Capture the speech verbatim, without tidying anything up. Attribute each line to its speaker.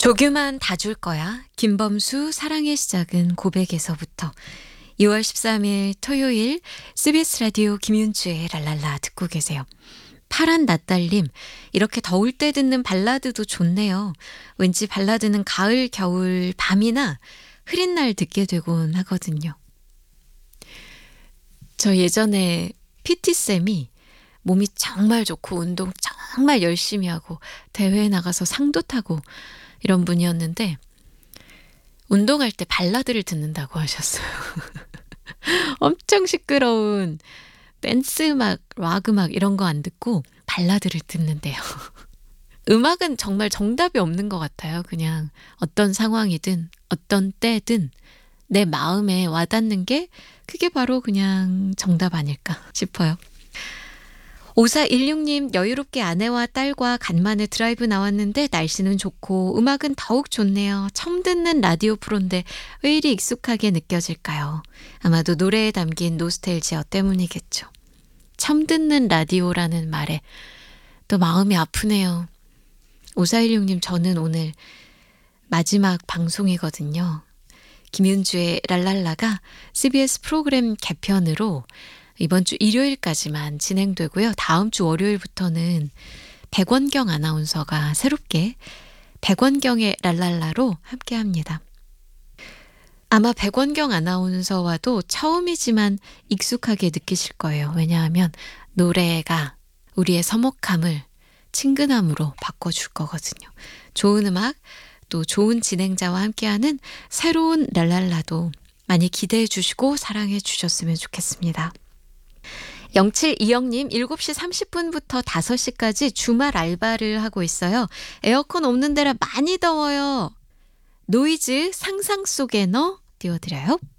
Speaker 1: 조규만 다 줄 거야. 김범수 사랑의 시작은 고백에서부터. 이월 십삼일 토요일 씨비에스 라디오 김윤주의 랄랄라 듣고 계세요. 파란 낯달님, 이렇게 더울 때 듣는 발라드도 좋네요. 왠지 발라드는 가을, 겨울, 밤이나 흐린 날 듣게 되곤 하거든요. 저 예전에 피티쌤이 몸이 정말 좋고 운동 정말 열심히 하고 대회에 나가서 상도 타고 이런 분이었는데 운동할 때 발라드를 듣는다고 하셨어요. 엄청 시끄러운 댄스 음악, 락 음악 이런 거 안 듣고 발라드를 듣는데요. 음악은 정말 정답이 없는 것 같아요. 그냥 어떤 상황이든 어떤 때든 내 마음에 와닿는 게 그게 바로 그냥 정답 아닐까 싶어요. 오사일육님, 여유롭게 아내와 딸과 간만에 드라이브 나왔는데 날씨는 좋고 음악은 더욱 좋네요. 처음 듣는 라디오 프로인데 왜 이리 익숙하게 느껴질까요? 아마도 노래에 담긴 노스텔지어 때문이겠죠. 처음 듣는 라디오라는 말에 또 마음이 아프네요. 오사일육님, 저는 오늘 마지막 방송이거든요. 김윤주의 랄랄라가 씨비에스 프로그램 개편으로 이번 주 일요일까지만 진행되고요. 다음 주 월요일부터는 백원경 아나운서가 새롭게 백원경의 랄랄라로 함께합니다. 아마 백원경 아나운서와도 처음이지만 익숙하게 느끼실 거예요. 왜냐하면 노래가 우리의 서먹함을 친근함으로 바꿔줄 거거든요. 좋은 음악, 또 좋은 진행자와 함께하는 새로운 랄랄라도 많이 기대해 주시고 사랑해 주셨으면 좋겠습니다. 영칠이영님, 일곱 시 삼십 분부터 다섯 시까지 주말 알바를 하고 있어요. 에어컨 없는 데라 많이 더워요. 노이즈 상상 속에 너 띄워드려요.